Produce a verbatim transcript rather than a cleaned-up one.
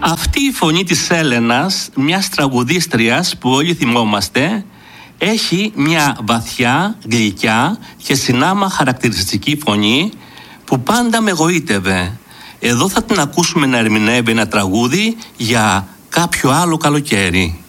Αυτή η φωνή της Έλενας, μιας τραγουδίστριας που όλοι θυμόμαστε, έχει μια βαθιά, γλυκιά και συνάμα χαρακτηριστική φωνή που πάντα με εγωίτευε. Εδώ θα την ακούσουμε να ερμηνεύει ένα τραγούδι για κάποιο άλλο καλοκαίρι.